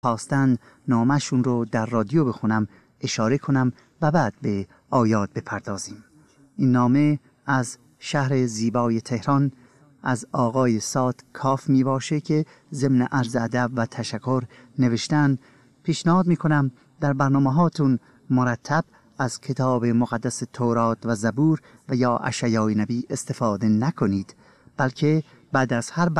خواستن نامشون رو در رادیو بخونم، اشاره کنم و بعد به آیات بپردازیم. این نامه از شهر زیبای تهران از آقای ساد کاف می باشه که ضمن عرض ادب و تشکر نوشتن: پیشنهاد می کنم در برنامه هاتون مرتب از کتاب مقدس تورات و زبور و یا اشعیای نبی استفاده نکنید، بلکه بعد از هر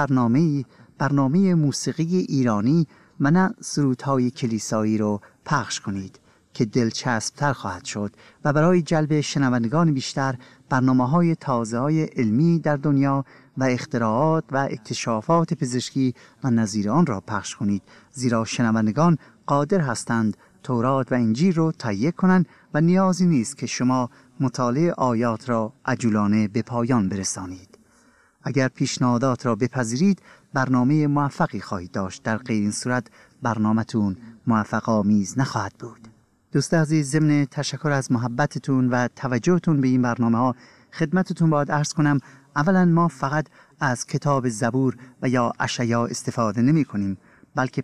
برنامه موسیقی ایرانی و نه سرودهای کلیسایی رو پخش کنید که دلچسب‌تر خواهد شد و برای جلب شنوندگان بیشتر برنامه‌های تازه‌های علمی در دنیا و اختراعات و اکتشافات پزشکی و نظیر آن را پخش کنید، زیرا شنوندگان قادر هستند تورات و انجیل را تهیه کنند و نیازی نیست که شما مطالعه آیات را عجولانه به پایان برسانید. اگر پیشنهادات را بپذیرید برنامه موفقی خواهید داشت، در غیر این صورت برنامه‌تون موفق آمیز نخواهد بود. دوست عزیز، ضمن تشکر از محبتتون و توجهتون به این برنامه‌ها خدمتتون باید عرض کنم اولا ما فقط از کتاب زبور و یا اشعیا استفاده نمی کنیم، بلکه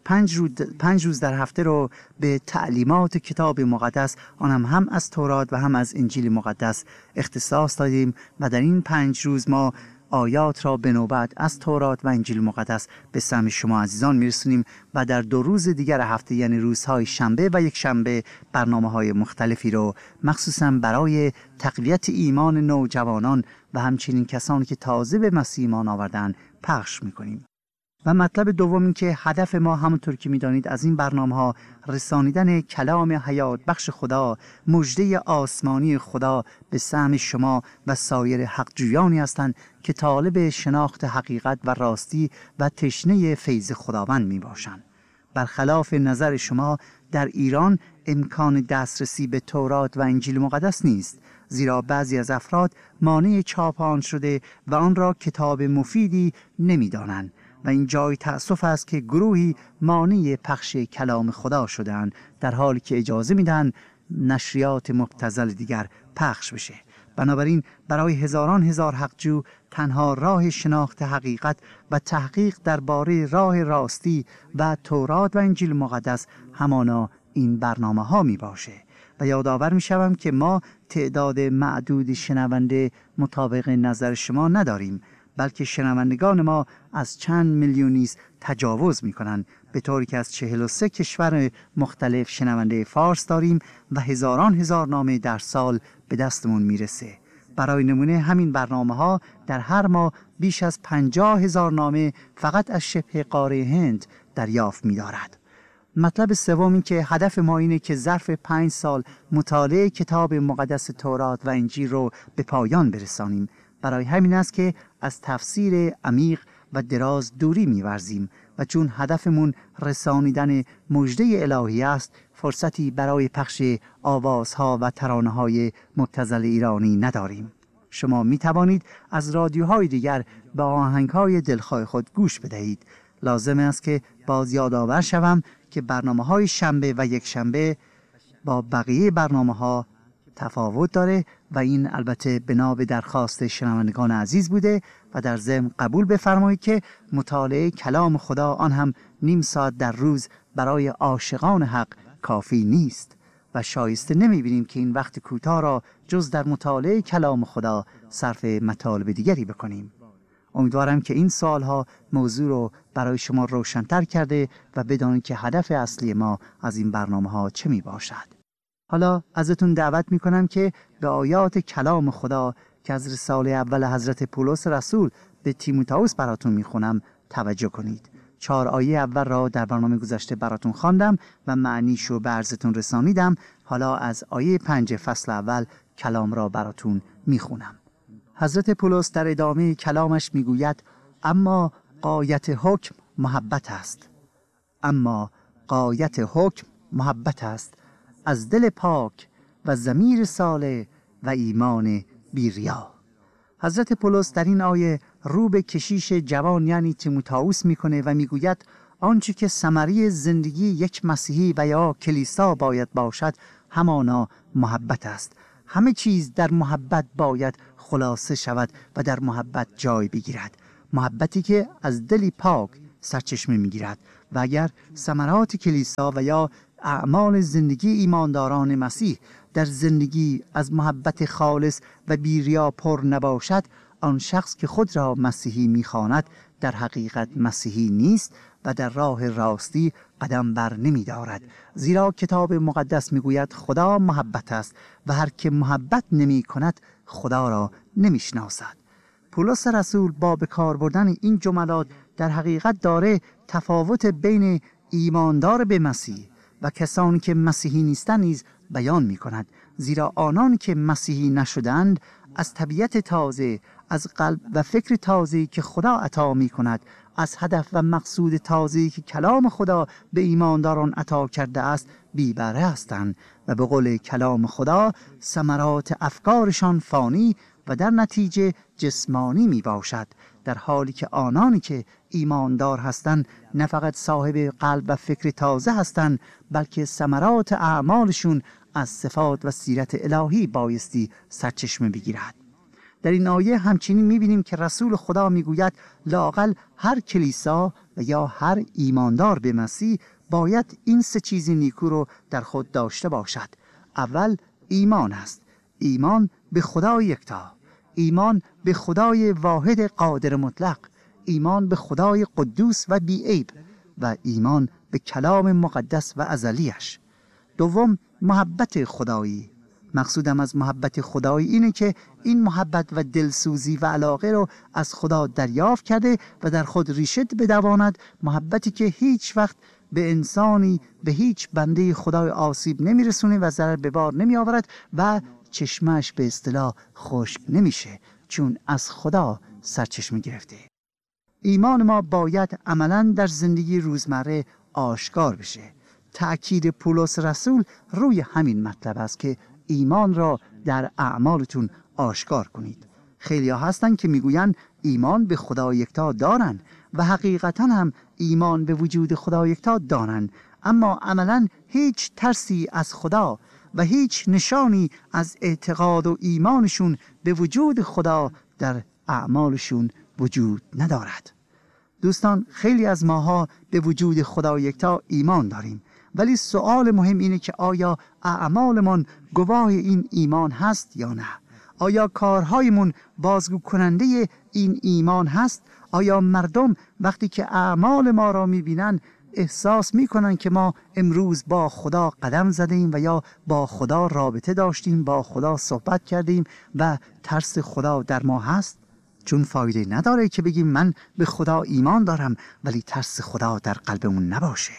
5 روز در هفته رو به تعلیمات کتاب مقدس، آنم هم از تورات و هم از انجیل مقدس اختصاص دادیم و در این 5 روز ما آیات را به نوبت از تورات و انجیل مقدس به سمع شما عزیزان میرسونیم و در 2 روز دیگر هفته یعنی روزهای شنبه و یک شنبه برنامه‌های مختلفی رو مخصوصا برای تقویت ایمان نوجوانان و همچنین کسانی که تازه به مسیح ایمان آوردن پخش میکنیم. و مطلب دوم این که هدف ما همونطور که میدانید از این برنامه‌ها رسانیدن کلام حیات بخش خدا، مژده آسمانی خدا به سمع شما و سایر حقجویانی هستند که طالب شناخت حقیقت و راستی و تشنه فیض خداوند می باشند. برخلاف نظر شما در ایران امکان دسترسی به تورات و انجیل مقدس نیست، زیرا بعضی از افراد مانع چاپ آن شده و آن را کتاب مفیدی نمی‌دانند و این جای تأسف است که گروهی مانع پخش کلام خدا شدند، در حالی که اجازه میدن نشریات مبتذل دیگر پخش بشه. بنابراین برای هزاران هزار حقجو تنها راه شناخت حقیقت و تحقیق درباره راه راستی و تورات و انجیل مقدس همانا این برنامه ها می باشه. و یادآور می شوم که ما تعداد معدود شنونده مطابق نظر شما نداریم، بلکه شنوندگان ما از چند میلیونی تجاوز می کنند، به طوری که از 43 کشور مختلف شنونده فارس داریم و هزاران هزار نامه در سال به دستمون میرسه. برای نمونه همین برنامه ها در هر ماه بیش از 50,000 نامه فقط از شبه قاره هند دریافت می دارد. مطلب سوم این که هدف ما اینه که ظرف 5 سال مطالعه کتاب مقدس تورات و انجیل رو به پایان برسانیم. برای همین است که از تفسیر عمیق و دراز دوری می‌ورزیم و چون هدفمون رسانیدن مژده الهی است، فرصتی برای پخش آوازها و ترانه‌های مبتذل ایرانی نداریم. شما می‌توانید از رادیوهای دیگر به آهنگ‌های دلخواه خود گوش بدهید. لازم است که باز یادآور شوم که برنامه‌های شنبه و یک شنبه با بقیه برنامه‌ها تفاوت داره و این البته بنا به درخواست شنوندگان عزیز بوده و در ضمن قبول بفرمایید که مطالعه کلام خدا، آن هم نیم ساعت در روز، برای عاشقان حق کافی نیست و شایسته نمی‌بینیم که این وقت کوتاه را جز در مطالعه کلام خدا صرف مطالب دیگری بکنیم. امیدوارم که این سالها موضوع رو برای شما روشن‌تر کرده و بدانید که هدف اصلی ما از این برنامه‌ها چه میباشد. حالا ازتون دعوت میکنم که به آیات کلام خدا که از رساله اول حضرت پولس رسول به تیموتائوس براتون میخونم توجه کنید. 4 آیه اول را در برنامه گذشته براتون خواندم و معنیشو به عرضتون رسانیدم. حالا از آیه 5 فصل اول کلام را براتون میخونم. حضرت پولس در ادامه کلامش میگوید: اما غایت حکم محبت است. اما غایت حکم محبت است، از دل پاک و ضمیر صالح و ایمان بی‌ریا. حضرت پولس در این آیه رو به کشیش جوان یعنی تیموتائوس میکنه و میگوید آنچه که ثمره زندگی یک مسیحی و یا کلیسا باید باشد همانا محبت است. همه چیز در محبت باید خلاصه شود و در محبت جای بگیرد. محبتی که از دلی پاک سرچشمه میگیرد و اگر ثمرات کلیسا و یا اعمال زندگی ایمانداران مسیح در زندگی از محبت خالص و بی‌ریا پر نباشد، آن شخص که خود را مسیحی می‌خواند در حقیقت مسیحی نیست و در راه راستی قدم بر نمی دارد. زیرا کتاب مقدس میگوید خدا محبت است و هر که محبت نمی کند خدا را نمی شناسد. پولس رسول با به کار بردن این جملات در حقیقت داره تفاوت بین ایماندار به مسیح و کسانی که مسیحی نیستند نیز بیان می کند. زیرا آنان که مسیحی نشدند از طبیعت تازه، از قلب و فکر تازه‌ای که خدا عطا می کند، از هدف و مقصود تازه‌ای که کلام خدا به ایمانداران عطا کرده است بی بهره هستند و به قول کلام خدا ثمرات افکارشان فانی و در نتیجه جسمانی می باشد، در حالی که آنانی که ایماندار هستند نه فقط صاحب قلب و فکر تازه هستند بلکه ثمرات اعمالشون از صفات و سیرت الهی بایستی سرچشمه بگیرد. در این آیه همچنین می‌بینیم که رسول خدا میگوید لااقل هر کلیسا و یا هر ایماندار به مسیح باید این سه چیز نیکو رو در خود داشته باشد. اول ایمان است، ایمان به خدای یکتا، ایمان به خدای واحد قادر مطلق، ایمان به خدای قدوس و بی‌عیب و ایمان به کلام مقدس و ازلیش. دوم، محبت خدایی. مقصودم از محبت خدایی اینه که این محبت و دلسوزی و علاقه رو از خدا دریافت کرده و در خود ریشه بدواند، محبتی که هیچ وقت به انسانی، به هیچ بنده خدای آسیب نمیرسونه و ضرر به بار نمی آورد و چشمش به اصطلاح خشک نمیشه، چون از خدا سرچشمه گرفته. ایمان ما باید عملاً در زندگی روزمره آشکار بشه. تأکید پولس رسول روی همین مطلب است که ایمان را در اعمالتون آشکار کنید. خیلی ها هستن که میگوین ایمان به خدا یکتا دارن و حقیقتا هم ایمان به وجود خدا یکتا دارن، اما عملا هیچ ترسی از خدا و هیچ نشانی از اعتقاد و ایمانشون به وجود خدا در اعمالشون وجود ندارد. دوستان، خیلی از ماها به وجود خدا یکتا ایمان داریم، ولی سوال مهم اینه که آیا اعمالمون گواه این ایمان هست یا نه؟ آیا کارهایمون بازگو کننده این ایمان هست؟ آیا مردم وقتی که اعمال ما را میبینن احساس میکنن که ما امروز با خدا قدم زدیم و یا با خدا رابطه داشتیم، با خدا صحبت کردیم و ترس خدا در ما هست؟ چون فایده نداره که بگیم من به خدا ایمان دارم ولی ترس خدا در قلبمون نباشه.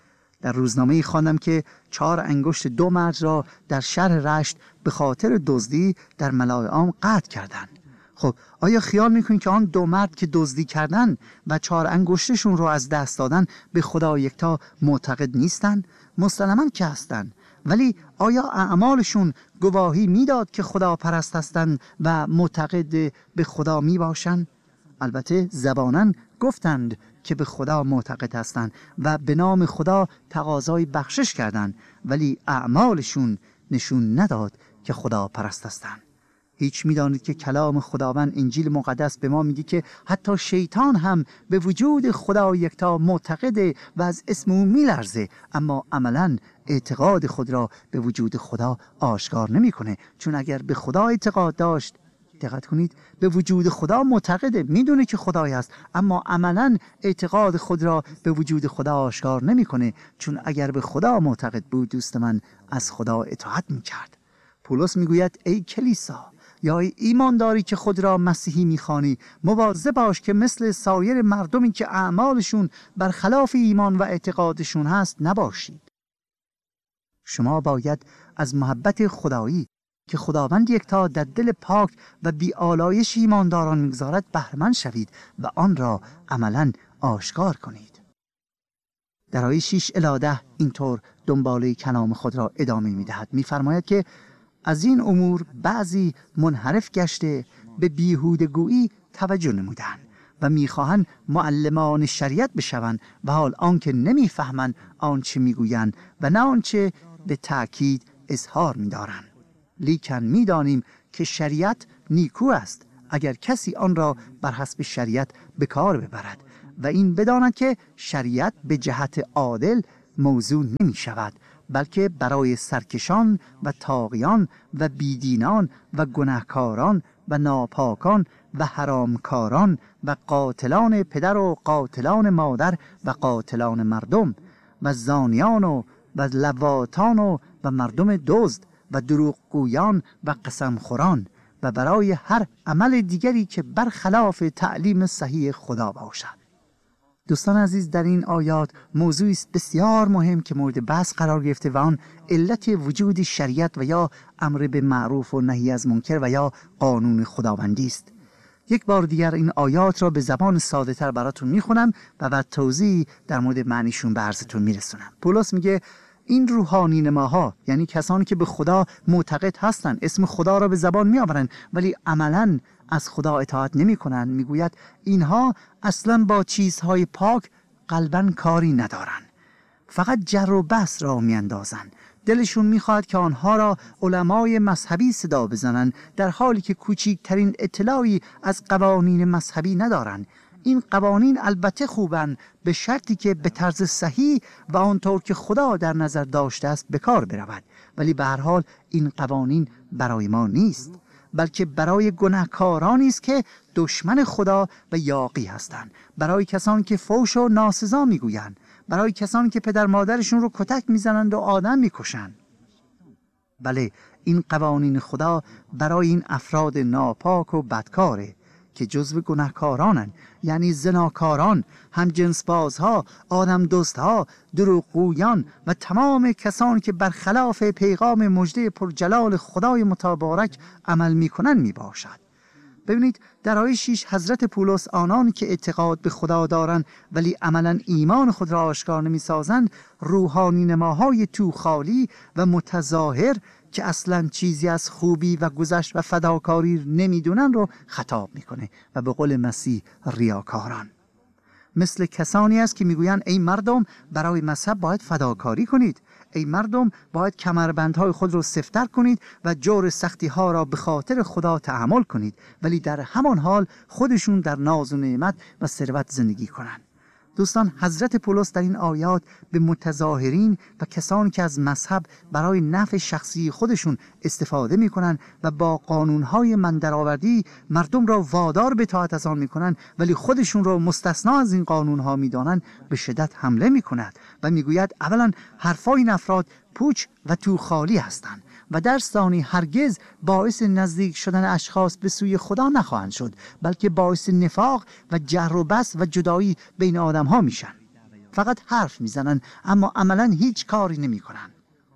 در روزنامه‌ای خواندم که 4 انگشت 2 مرد را در شهر رشت به خاطر دزدی در ملای عام قطع کردند. خب آیا خیال میکنید که آن 2 مرد که دزدی کردن و 4 انگشتشون رو از دست دادن به خدا یکتا معتقد نیستن؟ مسلماً که هستن، ولی آیا اعمالشون گواهی میداد که خدا پرست هستند و معتقد به خدا میباشند؟ البته زباناً گفتند که به خدا معتقد هستند و به نام خدا تقاضای بخشش کردند، ولی اعمالشون نشون نداد که خدا پرست هستند. هیچ میدانید که کلام خداوند انجیل مقدس به ما میگه که حتی شیطان هم به وجود خدا یکتا معتقده و از اسم او میلرزه، اما عملاً اعتقاد خود را به وجود خدا آشکار نمیکنه. چون اگر به خدا اعتقاد داشت، دقت کنید، به وجود خدا معتقده، میدونه که خدای است، اما عملاً اعتقاد خود را به وجود خدا آشکار نمیکنه. چون اگر به خدا معتقد بود، دوست من، از خدا اطاعت میکرد. پولس میگوید ای کلیسا یا ای ایمانداری که خود را مسیحی میخوانی، مواظب باش که مثل سایر مردمی که اعمالشون برخلاف ایمان و اعتقادشون هست نباشید. شما باید از محبت خدایی که خداوند یکتا در دل پاک و بی‌آلایش ایمانداران میگذارد بهره‌مند شوید و آن را عملاً آشکار کنید. در آیه 6 الی 10 اینطور دنباله کلام خود را ادامه میدهد. میفرماید که از این امور بعضی منحرف گشته به بیهودگویی توجه نمودند و میخواهند معلمان شریعت بشوند و حال آنکه نمیفهمند آنچه میگویند و نه آنچه به تأکید اظهار می‌دارند. لیکن می‌دانیم که شریعت نیکو است اگر کسی آن را بر حسب شریعت به کار ببرد و این بداند که شریعت به جهت عادل موضوع نمی شود، بلکه برای سرکشان و طاغیان و بیدینان و گناهکاران و ناپاکان و حرامکاران و قاتلان پدر و قاتلان مادر و قاتلان مردم و زانیان و لواطان و مردم دزد و دروغگویان و قسمخوران و برای هر عمل دیگری که برخلاف تعلیم صحیح خدا باشد. دوستان عزیز، در این آیات موضوعی است بسیار مهم که مورد بحث قرار گرفته و آن علت وجود شریعت و یا امر به معروف و نهی از منکر و یا قانون خداوندی است. یک بار دیگر این آیات را به زبان ساده تر براتون میخونم و بعد توضیحی در مورد معنیشون به عرضتون میرسونم. پولس میگه این روحانی نماها، یعنی کسانی که به خدا معتقد هستند، اسم خدا را به زبان میآورند ولی عملاً از خدا اطاعت نمی کنند، میگوید اینها اصلا با چیزهای پاک قلباً کاری ندارند، فقط جر و بحث را میاندازند. دلشون میخواد که آنها را علمای مذهبی صدا بزنند، در حالی که کوچکترین اطلاعی از قوانین مذهبی ندارند. این قوانین البته خوبن به شرطی که به طرز صحیح و آنطور که خدا در نظر داشته است به کار برود، ولی به هر حال این قوانین برای ما نیست، بلکه برای گناهکارانی است که دشمن خدا و یاغی هستند، برای کسانی که فحش و ناسزا میگویند، برای کسانی که پدر مادرشون رو کتک میزنند و آدم میکشند. بله، این قوانین خدا برای این افراد ناپاک و بدکاره که جزو گناهکارانند، یعنی زناکاران، همجنسبازها، آدم دزدها، دروغگویان و تمام کسانی که برخلاف پیغام مژده پرجلال خدای متبارک عمل میکنند میباشد. ببینید در آیه 6 حضرت پولس آنانی که اعتقاد به خدا دارند ولی عملا ایمان خود را آشکار نمیسازند، روحانی نماهای تو خالی و متظاهر که اصلا چیزی از خوبی و گذشت و فداکاری نمیدونن رو خطاب میکنه و به قول مسیح ریاکاران. مثل کسانی است که میگویند ای مردم برای مذهب باید فداکاری کنید، ای مردم باید کمربندهای خود را سفتر کنید و جور سختی ها را به خاطر خدا تحمل کنید، ولی در همان حال خودشون در ناز و نعمت و ثروت زندگی کنند. دوستان، حضرت پولس در این آیات به متظاهرین و کسانی که از مذهب برای نفع شخصی خودشون استفاده میکنن و با قانونهای من درآوردی مردم را وادار به اطاعت از آن میکنن ولی خودشون را مستثنا از این قانونها میدانن، به شدت حمله میکند و میگوید اولا حرفای این افراد پوچ و تو خالی هستند و در ثانی هرگز باعث نزدیک شدن اشخاص به سوی خدا نخواهند شد، بلکه باعث نفاق و جر و بحث و جدایی بین آدم ها میشن. فقط حرف میزنن اما عملا هیچ کاری نمی کنن.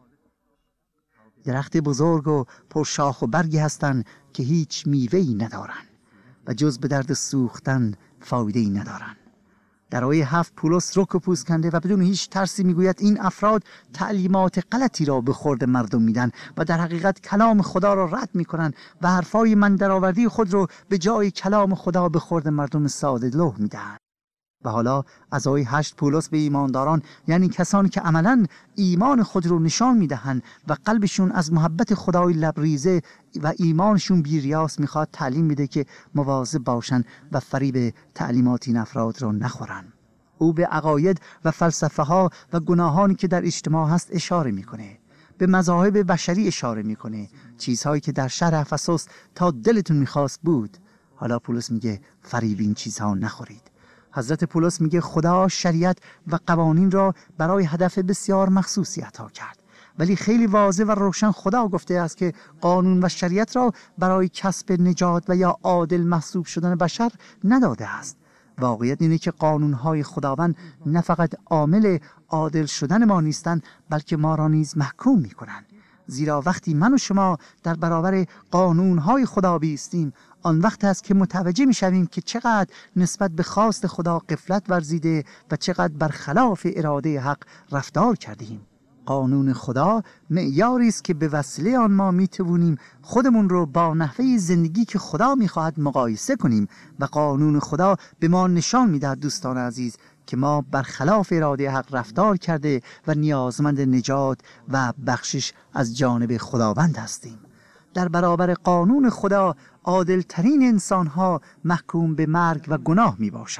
درخت بزرگ و پرشاخ و برگی هستند که هیچ میوه‌ای ندارن و جز به درد سوختن فایده‌ای ندارن. در آیه 7 پولس رک و پوست کنده و بدون هیچ ترسی میگوید این افراد تعلیمات غلطی را به خورد مردم میدن و در حقیقت کلام خدا را رد میکنن و حرفای من درآوردی خود رو به جای کلام خدا به خورد مردم ساده لوح میدن. و حالا از آیه 8 پولس به ایمانداران، یعنی کسانی که عملاً ایمان خود رو نشان میدهند و قلبشون از محبت خدای لبریزه و ایمانشون بیریاس میخواد، تعلیم میده که مواظب باشن و فریب تعلیمات این افراد رو نخورن. او به عقاید و فلسفه ها و گناهانی که در اجتماع هست اشاره میکنه، به مذاهب بشری اشاره میکنه، چیزهایی که در شهر افسوس تا دلتون میخواست بود. حالا پولس میگه فریب این چیزها نخورید. حضرت پولس میگه خدا شریعت و قوانین را برای هدف بسیار مخصوصی عطا کرد، ولی خیلی واضح و روشن خدا گفته است که قانون و شریعت را برای کسب نجات و یا عادل محسوب شدن بشر نداده است. واقعیت اینه که قانونهای خداوند نه فقط عامل عادل شدن ما نیستند، بلکه ما را نیز محکوم میکنند. زیرا وقتی من و شما در برابر قانونهای خدا بیستیم، آن وقت است که متوجه میشویم که چقدر نسبت به خواست خدا غفلت ورزیده و چقدر برخلاف اراده حق رفتار کردیم. قانون خدا معیاری است که به وسیله آن ما میتوانیم خودمون رو با نحوه زندگی که خدا میخواهد مقایسه کنیم و قانون خدا به ما نشان میدهد دوستان عزیز که ما برخلاف اراده حق رفتار کرده و نیازمند نجات و بخشش از جانب خداوند هستیم. در برابر قانون خدا عادل ترین انسان ها محکوم به مرگ و گناه می باشند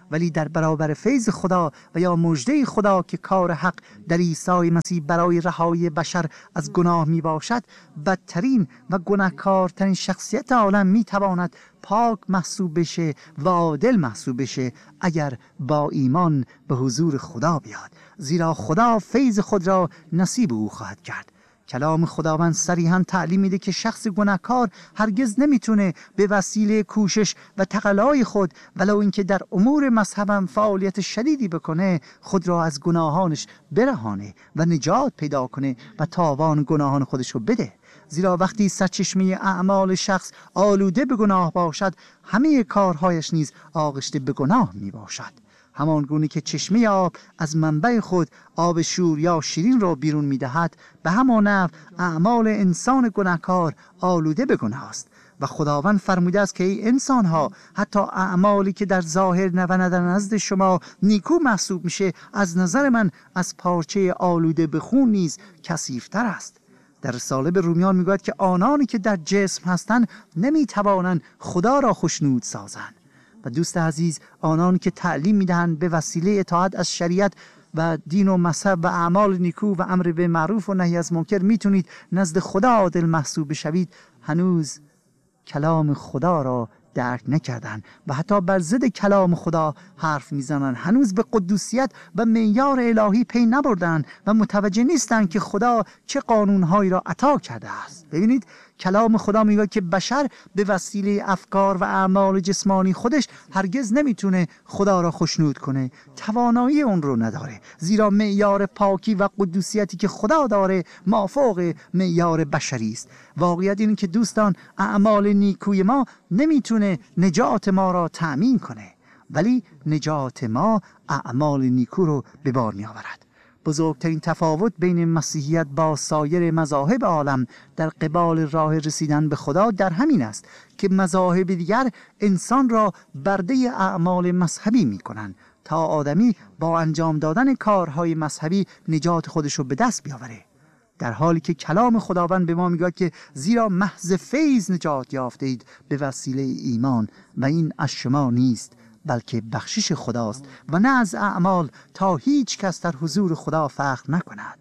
ولی در برابر فیض خدا و یا مژده خدا که کار حق در عیسی مسیح برای رهایی بشر از گناه می باشد، بدترین و گناهکارترین شخصیت عالم می تواند پاک محسوب بشه و عادل محسوب بشه اگر با ایمان به حضور خدا بیاد، زیرا خدا فیض خود را نصیب او خواهد کرد. کلام خداوند صریحاً تعلیم میده که شخص گناهکار هرگز نمیتونه به وسیله کوشش و تقلای خود، ولو اینکه در امور مذهبم فعالیت شدیدی بکنه، خود را از گناهانش برهانه و نجات پیدا کنه و تاوان گناهان خودش رو بده. زیرا وقتی سرچشمه اعمال شخص آلوده به گناه باشد، همه کارهایش نیز آغشته به گناه می باشد. همان گونه که چشمه آب از منبع خود آب شور یا شیرین را بیرون می دهد، به همان نحو اعمال انسان گناهکار آلوده به گناه است. و خداوند فرموده است که ای انسان ها، حتی اعمالی که در ظاهر و در نزد شما نیکو محسوب میشه، از نظر من از پارچه آلوده به خون نیز کثیف‌تر است. در رساله به رومیان میگوید که آنانی که در جسم هستند نمیتوانند خدا را خوشنود سازند. و دوست عزیز، آنانی که تعلیم میدهند به وسیله اطاعت از شریعت و دین و مذهب و اعمال نیکو و امر به معروف و نهی از منکر میتونید نزد خدا عادل محسوب بشوید، هنوز کلام خدا را درک نکردن و حتی بر ضد کلام خدا حرف میزنن. هنوز به قدوسیت و معیار الهی پی نبردن و متوجه نیستن که خدا چه قانونهایی را عطا کرده است. ببینید، کلام خدا میگه که بشر به وسیله افکار و اعمال جسمانی خودش هرگز نمیتونه خدا را خوشنود کنه، توانایی اون رو نداره، زیرا معیار پاکی و قدوسیتی که خدا داره مافوق معیار بشری است. واقعیت این که دوستان، اعمال نیکوی ما نمیتونه نجات ما را تأمین کنه، ولی نجات ما اعمال نیکو رو به بار می آورد. بزرگترین تفاوت بین مسیحیت با سایر مذاهب عالم در قبال راه رسیدن به خدا در همین است که مذاهب دیگر انسان را برده اعمال مذهبی می کنند تا آدمی با انجام دادن کارهای مذهبی نجات خودش رو به دست بیاوره، در حالی که کلام خداوند به ما میگه که زیرا محض فیض نجات یافته اید به وسیله ایمان و این از شما نیست بلکه بخشش خداست و نه از اعمال، تا هیچ کس در حضور خدا فخر نکند.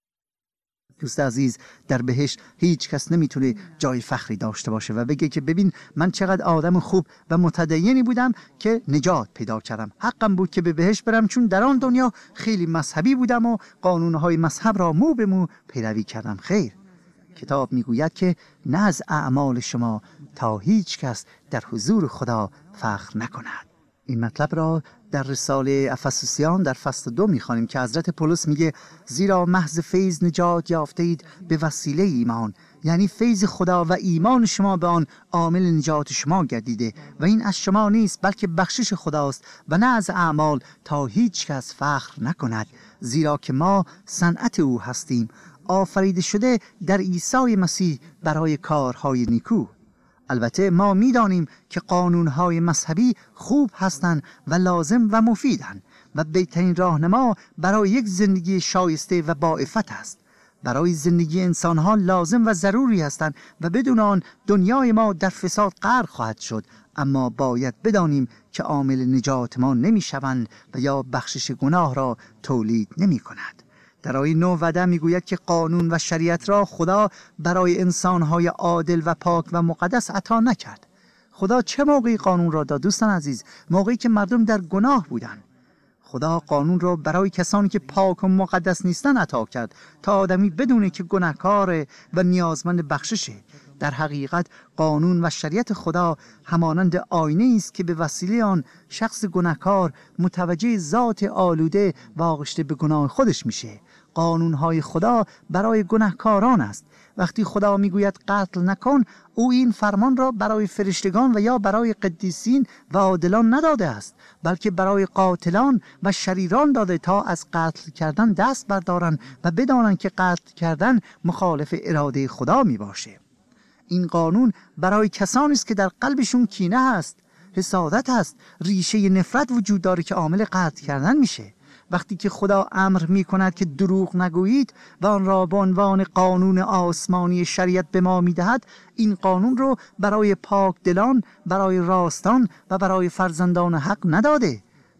دوست عزیز، در بهشت هیچ کس نمیتونه جای فخری داشته باشه و بگه که ببین من چقدر آدم خوب و متدینی بودم که نجات پیدا کردم، حقم بود که به بهشت برم چون در آن دنیا خیلی مذهبی بودم و قانونهای مذهب را مو به مو پیروی کردم. خیر، کتاب میگوید که نه از اعمال شما تا هیچ کس در حضور خدا فخر نکند. این مطلب را در رساله افسوسیان در فصل 2 میخوانیم که حضرت پولس میگه زیرا محض فیض نجات یافته اید به وسیله ایمان، یعنی فیض خدا و ایمان شما به آن عامل نجات شما گردیده و این از شما نیست بلکه بخشش خداست و نه از اعمال تا هیچ کس فخر نکند، زیرا که ما صنعت او هستیم، آفریده شده در عیسی مسیح برای کارهای نیکو. البته ما میدانیم که قانونهای مذهبی خوب هستند و لازم و مفیدند و بهترین راهنما برای یک زندگی شایسته و با عفت است. برای زندگی انسانها لازم و ضروری هستند و بدون آن دنیای ما در فساد غرق خواهد شد، اما باید بدانیم که عامل نجات ما نمیشوند و یا بخشش گناه را تولید نمی کند. در آیه 9 و 10 میگوید که قانون و شریعت را خدا برای انسانهای عادل و پاک و مقدس عطا نکرد. خدا چه موقعی قانون را داد دوستان عزیز؟ موقعی که مردم در گناه بودند. خدا قانون را برای کسانی که پاک و مقدس نیستن عطا کرد تا آدمی بدونه که گناهکار و نیازمند بخششه. در حقیقت قانون و شریعت خدا همانند آینه است که به وسیله آن شخص گناهکار متوجه ذات آلوده و آغشته به گناه خودش میشه. قانونهای خدا برای گناهکاران است. وقتی خدا میگوید قتل نکن، او این فرمان را برای فرشتگان و یا برای قدیسین و عادلان نداده است، بلکه برای قاتلان و شریران داده تا از قتل کردن دست بردارن و بدانن که قتل کردن مخالف اراده خدا می باشه. این قانون برای کسانی است که در قلبشون کینه هست، حسادت هست، ریشه نفرت وجود داره که عامل قتل کردن میشه. وقتی که خدا امر می کند که دروغ نگویید و آن را به عنوان قانون آسمانی شریعت به ما می دهد، این قانون رو برای پاک دلان، برای راستان و برای فرزندان حق نداده،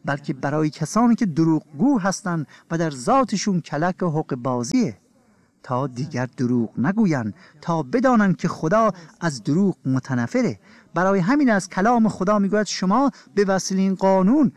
بلکه برای کسانی که دروغگو هستند و در ذاتشون کلک حق بازیه، تا دیگر دروغ نگویند، تا بدانند که خدا از دروغ متنفره. برای همین از کلام خدا میگوید شما به وسیله این قانون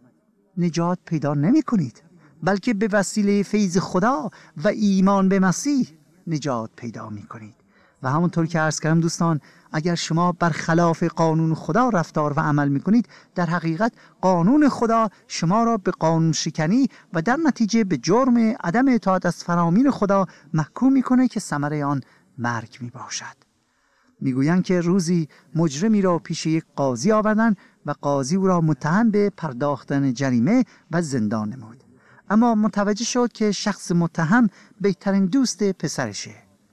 نجات پیدا نمی کنید، بلکه به وسیله فیض خدا و ایمان به مسیح نجات پیدا می کنید. و همونطور که عرض کردم دوستان، اگر شما برخلاف قانون خدا رفتار و عمل می کنید، در حقیقت قانون خدا شما را به قانون شکنی و در نتیجه به جرم عدم اطاعت از فرامین خدا محکوم می کنه که ثمره آن مرگ می باشد. میگویند که روزی مجرمی را پیش یک قاضی آوردند و قاضی او را متهم به پرداختن جریمه و زندان نمود. اما متوجه شد که شخص متهم بهترین دوست پسرشه.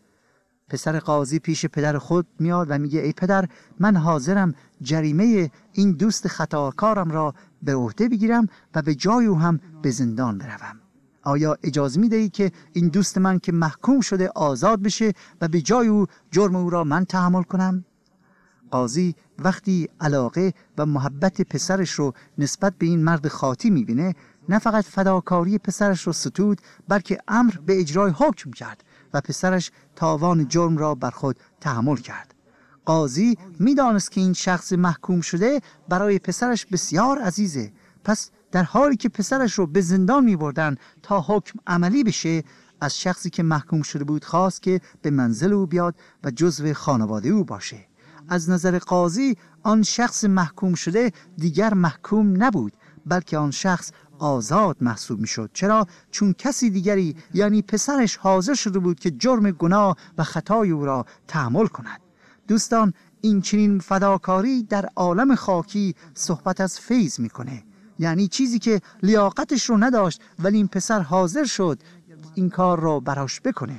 پسر قاضی پیش پدر خود میاد و میگه ای پدر، من حاضرم جریمه این دوست خطاکارم را به عهده بگیرم و به جای او هم به زندان بروم. آیا اجازه میدهی که این دوست من که محکوم شده آزاد بشه و به جای او جرم او را من تحمل کنم؟ قاضی وقتی علاقه و محبت پسرش رو نسبت به این مرد خاطی میبینه، نه فقط فداکاری پسرش رو ستود، بلکه امر به اجرای حکم کرد و پسرش تاوان جرم را بر خود تحمل کرد. قاضی میدانست که این شخص محکوم شده برای پسرش بسیار عزیزه، پس در حالی که پسرش رو به زندان می بردن تا حکم عملی بشه، از شخصی که محکوم شده بود خواست که به منزل او بیاد و جزو خانواده او باشه. از نظر قاضی آن شخص محکوم شده دیگر محکوم نبود، بلکه آن شخص آزاد محسوب می شد. چرا؟ چون کسی دیگری یعنی پسرش حاضر شده بود که جرم گناه و خطای او را تحمل کند. دوستان، این چنین فداکاری در عالم خاکی صحبت از فیض میکنه، یعنی چیزی که لیاقتش رو نداشت ولی این پسر حاضر شد این کار رو براش بکنه.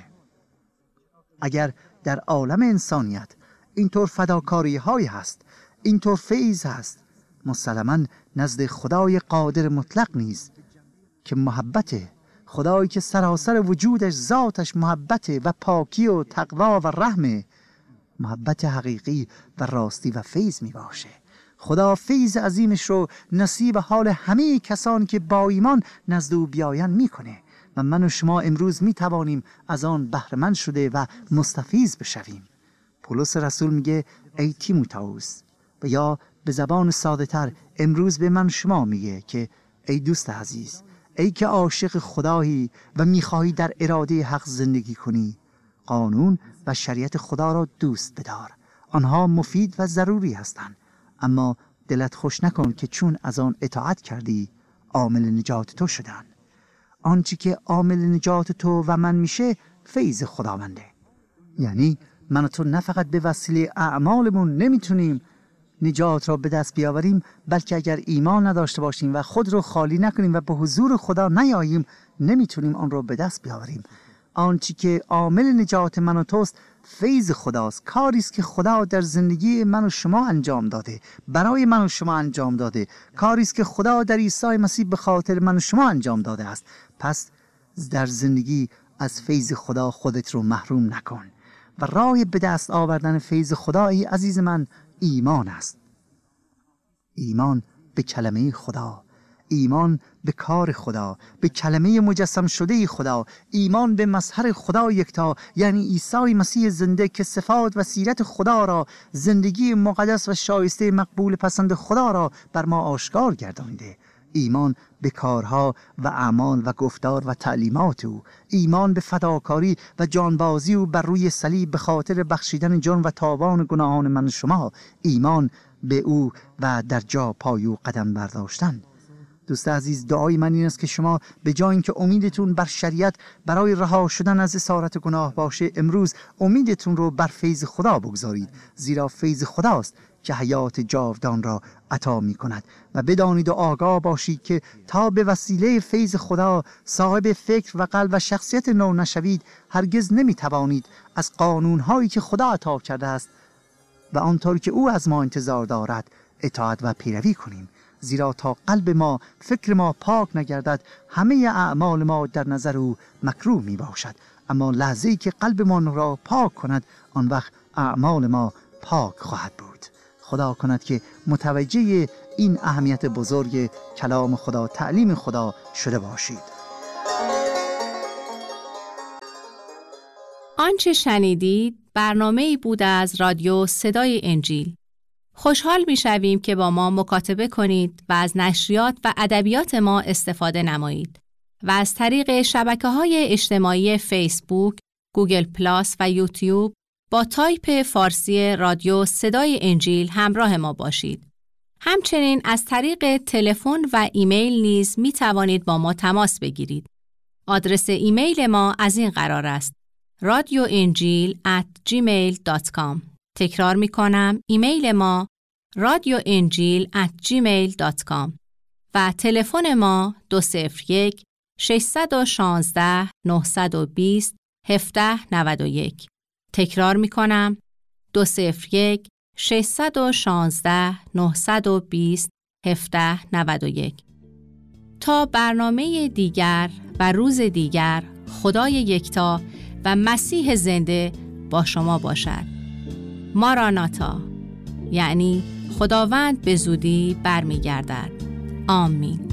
اگر در عالم انسانیت اینطور فداکاری هایی هست، اینطور فیض هست، مسلماً نزد خدای قادر مطلق نیز که محبته، خدایی که سراسر وجودش ذاتش محبته و پاکی و تقوا و رحمه، محبت حقیقی و راستی و فیض می باشه. خدا فیض عظیمش رو نصیب حال همه کسانی که با ایمان نزد او بیاین میکنه و من و شما امروز می توانیم از آن بهره‌مند شده و مستفیض بشویم. پولس رسول میگه ای تیموتائوس، و یا به زبان ساده تر امروز به من شما میگه که ای دوست عزیز، ای که عاشق خدایی و میخواهی در اراده حق زندگی کنی، قانون و شریعت خدا را دوست بدار. آنها مفید و ضروری هستند، اما دلت خوش نکن که چون از آن اطاعت کردی عامل نجات تو شدن. آنچه که عامل نجات تو و من میشه فیض خداونده. یعنی من و تو نه فقط به وسیله اعمالمون نمیتونیم نجات را به دست بیاوریم، بلکه اگر ایمان نداشته باشیم و خود رو خالی نکنیم و به حضور خدا نیاییم، نمیتونیم آن را به دست بیاوریم. آنچه که عامل نجات من و توست فیض خداست، کاری است که خدا در زندگی من و شما انجام داده، برای من و شما انجام داده، کاری است که خدا در عیسی مسیح به خاطر من و شما انجام داده است. پس در زندگی از فیض خدا خودت رو محروم نکن و راه به دست آوردن فیض خدا ای عزیز من ایمان است. ایمان به کلمه خدا، ایمان به کار خدا، به کلمه مجسم شده خدا، ایمان به مظهر خدا یکتا، یعنی عیسی مسیح زنده که صفات و سیرت خدا را، زندگی مقدس و شایسته مقبول پسند خدا را بر ما آشکار گردانیده. ایمان به کارها و اعمال و گفتار و تعلیمات او، ایمان به فداکاری و جانبازی او بر روی صلیب به خاطر بخشیدن جرم و تاوان گناهان من و شما، ایمان به او و در جا پای او قدم برداشتن. دوست عزیز، دعای من این است که شما به جای اینکه امیدتون بر شریعت برای رها شدن از اسارت گناه باشه، امروز امیدتون رو بر فیض خدا بگذارید، زیرا فیض خداست که حیات جاودان را عطا می کند. و بدانید و آگاه باشید که تا به وسیله فیض خدا صاحب فکر و قلب و شخصیت نو نشوید، هرگز نمی توانید از قانونهایی که خدا عطا کرده است و آنطور که او از ما انتظار دارد اطاعت و پیروی کنیم. زیرا تا قلب ما، فکر ما پاک نگردد، همه اعمال ما در نظر او مکروه می باشد. اما لحظه‌ای که قلب ما را پاک کند، آن وقت اعمال ما پاک خواهد بود. خدا کند که متوجه این اهمیت بزرگ کلام خدا، تعلیم خدا شده باشید. آنچه شنیدید برنامه‌ای بود از رادیو صدای انجیل. خوشحال می‌شویم که با ما مکاتبه کنید و از نشریات و ادبیات ما استفاده نمایید و از طریق شبکه‌های اجتماعی فیسبوک، گوگل پلاس و یوتیوب با تایپ فارسی رادیو صدای انجیل همراه ما باشید. همچنین از طریق تلفن و ایمیل نیز می توانید با ما تماس بگیرید. آدرس ایمیل ما از این قرار است: radioinjil@gmail.com. تکرار می کنم، ایمیل ما radioinjil@gmail.com و تلفن ما 201 616 920 1791. تکرار می کنم، 201 616 920 1791. تا برنامه دیگر و روز دیگر، خدای یکتا و مسیح زنده با شما باشد. ماراناتا، یعنی خداوند به زودی برمیگردد. آمین.